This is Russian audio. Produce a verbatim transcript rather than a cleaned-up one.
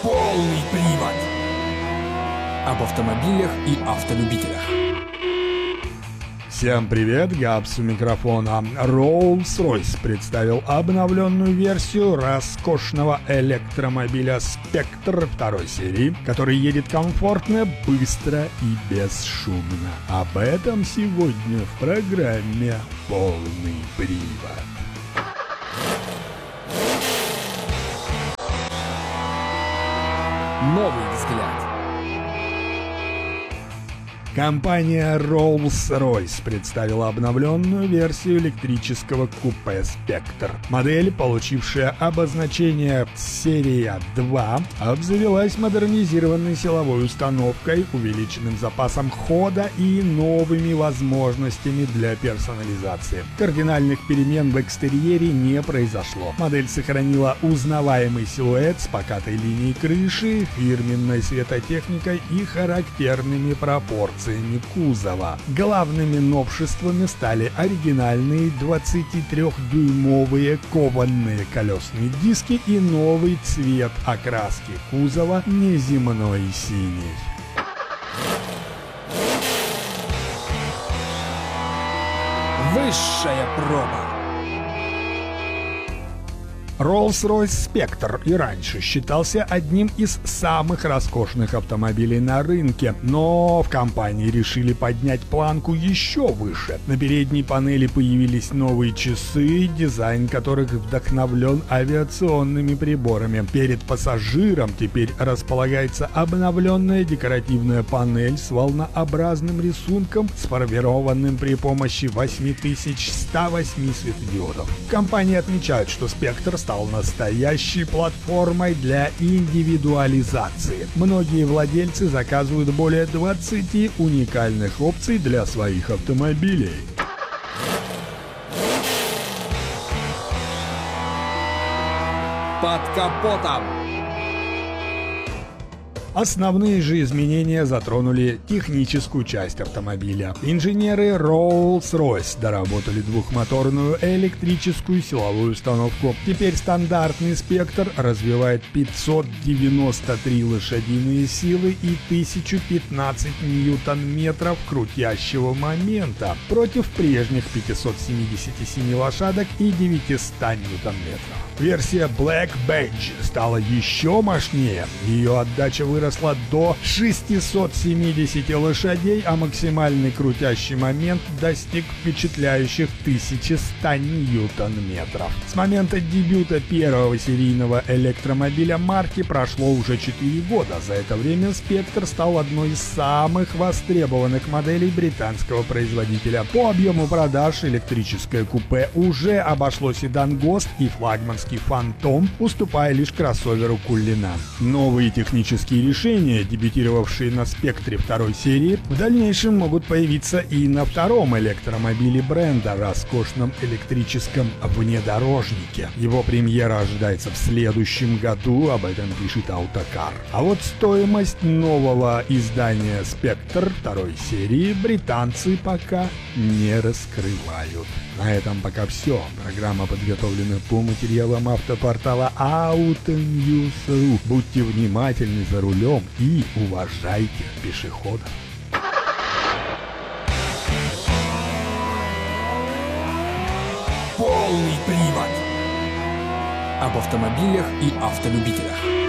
Полный привод. Об автомобилях и автолюбителях. Всем привет, Габс у микрофона. Rolls-Royce представил обновленную версию роскошного электромобиля Spectre второй серии, который едет комфортно, быстро и бесшумно. Об этом сегодня в программе «Полный привод». Новый взгляд. Компания Rolls-Royce представила обновленную версию электрического купе Spectre. Модель, получившая обозначение «Серия два», обзавелась модернизированной силовой установкой, увеличенным запасом хода и новыми возможностями для персонализации. Кардинальных перемен в экстерьере не произошло. Модель сохранила узнаваемый силуэт с покатой линией крыши, фирменной светотехникой и характерными пропорциями кузова. Главными новшествами стали оригинальные двадцатитрёхдюймовые кованые колесные диски и новый цвет окраски кузова неземной синий. Высшая проба. Rolls-Royce Spectre и раньше считался одним из самых роскошных автомобилей на рынке, но в компании решили поднять планку еще выше. На передней панели появились новые часы, дизайн которых вдохновлен авиационными приборами. Перед пассажиром теперь располагается обновленная декоративная панель с волнообразным рисунком, сформированным при помощи восемь тысяч сто восемь светодиодов. В компании отмечают, что Spectre стал настоящей платформой для индивидуализации. Многие владельцы заказывают более двадцати уникальных опций для своих автомобилей. Под капотом. Основные же изменения затронули техническую часть автомобиля. Инженеры Rolls-Royce доработали двухмоторную электрическую силовую установку. Теперь стандартный Spectre развивает пятьсот девяносто три лошадиные силы и тысяча пятнадцать ньютон-метров крутящего момента против прежних пятисот семидесяти семи лошадок и девятисот ньютон-метров. Версия Black Badge стала еще мощнее. Ее отдача выросла до шестисот семидесяти лошадей, а максимальный крутящий момент достиг впечатляющих тысячи ста ньютон-метров. С момента дебюта первого серийного электромобиля марки прошло уже четыре года. За это время Spectre стал одной из самых востребованных моделей британского производителя. По объему продаж электрическое купе уже обошло седан Ghost и флагманский Phantom, уступая лишь кроссоверу Cullinan. Новые технические решения, дебютировавшие на Spectre второй серии, в дальнейшем могут появиться и на втором электромобиле бренда, роскошном электрическом внедорожнике. Его премьера ожидается в следующем году, об этом пишет Autocar. А вот стоимость нового издания Spectre второй серии британцы пока не раскрывают. На этом пока все. Программа подготовлена по материалам автопортала Autonews точка ру. Будьте внимательны за рулем и уважайте пешеходов. Полный привод. Об автомобилях и автолюбителях.